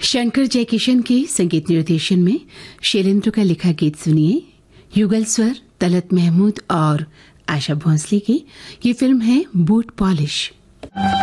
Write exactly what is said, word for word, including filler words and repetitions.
शंकर जयकिशन के संगीत निर्देशन में शैलेंद्र का लिखा गीत सुनिए। युगल स्वर तलत महमूद और आशा भोंसले की ये फिल्म है बूट पॉलिश।